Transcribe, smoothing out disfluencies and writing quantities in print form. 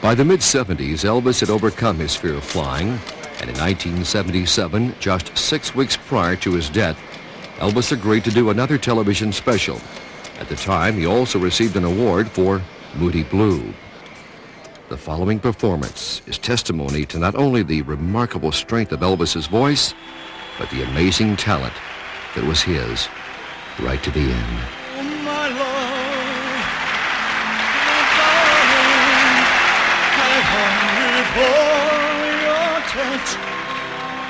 By the mid-'70s, Elvis had overcome his fear of flying, and in 1977, just 6 weeks prior to his death, Elvis agreed to do another television special. At the time, he also received an award for Moody Blue. The following performance is testimony to not only the remarkable strength of Elvis's voice, but the amazing talent that was his right to the end.